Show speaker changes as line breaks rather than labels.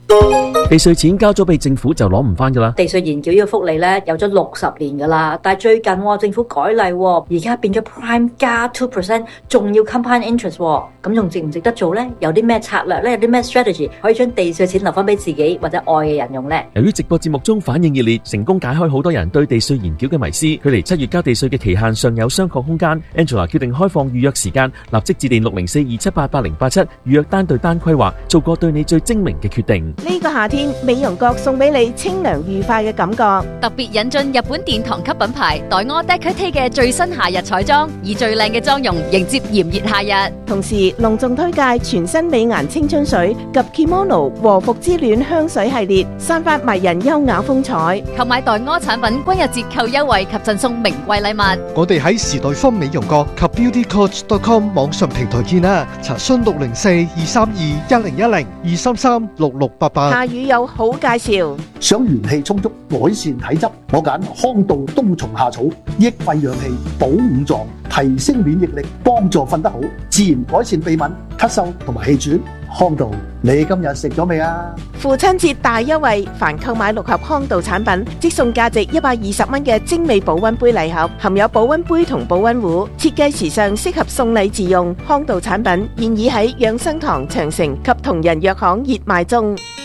地稅錢交咗俾政府就攞唔返㗎啦。
地稅延繳呢個福利咧有咗60年㗎啦，但係最近政府改例，而家變咗 Prime 加 2%， 仲要 compound interest， 咁仲值唔值得做呢？有啲咩策略呢？有啲咩 strategy 可以將地稅錢留返俾自己或者愛嘅人用呢？
由於直播節目中反應熱烈，成功解開好多人對地稅延繳嘅迷思，距離7月交地稅嘅期限尚有商榷空間。Angela 決定開放預約時間，立即致電60427888087預約單對單規劃，做個對你最精明嘅決定。
呢個夏天，美容閣送俾你清涼愉快嘅感覺。
特別引進日本殿堂級品牌黛柯 Decote 嘅最新夏日彩妝，以最靚嘅妝容迎接炎熱夏日。
同時隆重推介全新美顏青春水及 Kimono 和服之戀香水系列，散發迷人優雅風采。
購買黛柯產品均有折扣優惠及贈送名貴禮物。
我哋喺時代坊美容閣及 beautycoach.com 網上平台見啦，查詢604-232-1010 233-6688。
下雨有好介紹。
想元氣充足，改善體質，我揀康道冬蟲夏草，益肺養氣，補五臟，提升免疫力，幫助瞓得好，自然改善鼻敏、咳嗽同埋氣喘。康道，你今日食咗未啊？
父親節大優惠，凡購買6盒康道產品，即送價值120蚊嘅精美保溫杯禮盒，含有保溫杯同保溫壺，設計時尚，適合送禮自用。康道產品現已喺養生堂、長城及同仁藥行熱賣中。